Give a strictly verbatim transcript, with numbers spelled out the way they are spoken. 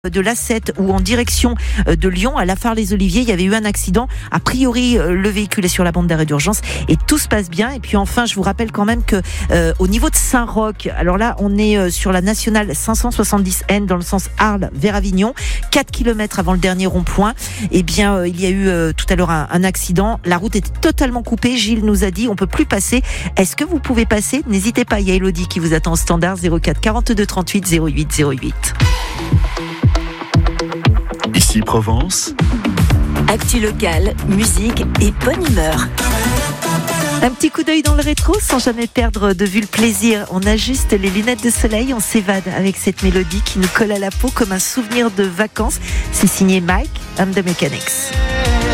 de l'A sept ou en direction de Lyon à Lafare-les-Oliviers, il y avait eu un accident. A priori, le véhicule est sur la bande d'arrêt d'urgence et tout se passe bien. Et puis enfin, je vous rappelle quand même que euh, au niveau de Saint-Roch, alors là, on est euh, sur la nationale cinq cent soixante-dix N dans le sens Arles vers Avignon, quatre kilomètres avant le dernier rond-point. Eh bien, euh, il y a eu euh, tout à l'heure un, un accident. La route était totalement coupée. Gilles nous a dit, on peut plus passer. Est-ce que vous pouvez passer? N'hésitez pas. Il y a Elodie qui vous attend au standard zéro quatre quarante-deux trente-huit zéro huit zéro huit. Ici Provence. Actu locale, musique et bonne humeur. Un petit coup d'œil dans le rétro sans jamais perdre de vue le plaisir. On ajuste les lunettes de soleil, on s'évade avec cette mélodie qui nous colle à la peau comme un souvenir de vacances. C'est signé Mike and the Mechanics.